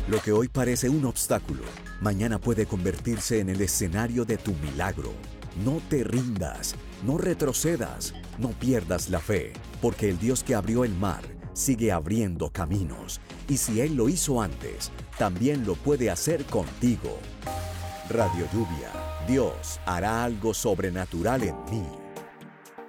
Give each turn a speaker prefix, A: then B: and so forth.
A: Lo que hoy parece un obstáculo, mañana puede convertirse en el escenario de tu milagro. No te rindas, no retrocedas, no pierdas la fe, porque el Dios que abrió el mar sigue abriendo caminos. Y si Él lo hizo antes, también lo puede hacer contigo. Radio Lluvia, Dios hará algo sobrenatural en mí.